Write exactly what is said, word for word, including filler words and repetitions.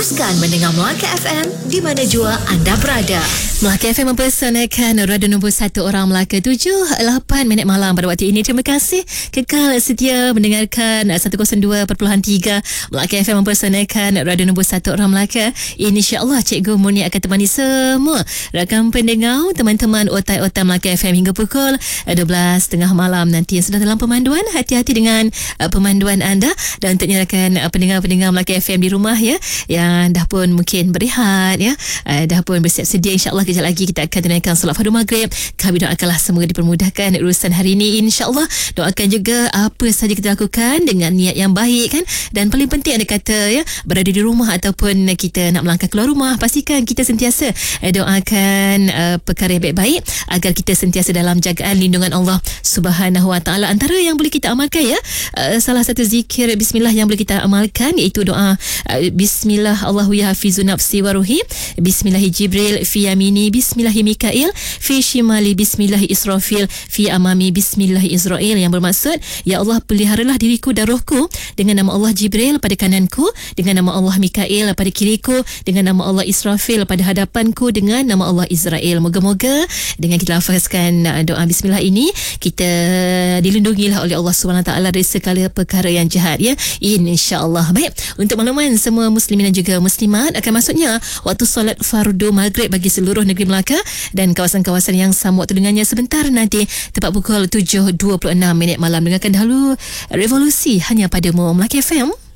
Teruskan mendengar Melaka F M di mana jua anda berada. Melaka F M mempersanakan radio nombor satu orang Melaka tujuh lapan minit malam pada waktu ini. Terima kasih kekal setia mendengarkan seratus dua perpuluhan tiga Melaka F M mempersanakan radio nombor satu orang Melaka. InsyaAllah Cikgu Murni akan temani semua rakan pendengar, teman-teman otai-otai Melaka F M hingga pukul dua belas tiga puluh malam nanti. Yang sudah dalam pemanduan, hati-hati dengan uh, pemanduan anda. Dan untuk rakan uh, pendengar-pendengar Melaka F M di rumah ya, yang dah pun mungkin berehat ya, uh, dah pun bersiap sedia, insyaAllah kejap lagi kita akan tunaikan solat fardu maghrib. Kami doakanlah semoga dipermudahkan urusan hari ini, insyaAllah. Doakan juga apa saja kita lakukan dengan niat yang baik kan. Dan paling penting ada kata ya, berada di rumah ataupun kita nak melangkah keluar rumah, pastikan kita sentiasa uh, doakan uh, perkara yang baik-baik agar kita sentiasa dalam jagaan lindungan Allah Subhanahu Wa Taala. Antara yang boleh kita amalkan ya, uh, salah satu zikir bismillah yang boleh kita amalkan iaitu doa uh, bismillah Allahu ya hafizu nafsi wa ruhi, bismillahi Jibril fi yamini, bismillahi Mikail fi shimali, bismillahi Israfil fi amami, bismillahi Israel, yang bermaksud ya Allah peliharalah diriku dan rohku dengan nama Allah Jibril pada kananku, dengan nama Allah Mikail pada kiriku, dengan nama Allah Israfil pada hadapanku, dengan nama Allah Israel. Moga-moga dengan kita lafazkan uh, doa bismillah ini, kita dilindungilah oleh Allah Subhanahu Wa Taala dari segala perkara yang jahat ya, insya-Allah. Baik, untuk makluman semua muslimin dan juga muslimat, akan masuknya waktu solat fardu maghrib bagi seluruh negeri Melaka dan kawasan-kawasan yang sama waktu dengannya sebentar nanti tepat pukul tujuh dua puluh enam minit malam. Dengarkan dahulu Revolusi hanya padamu Melaka F M.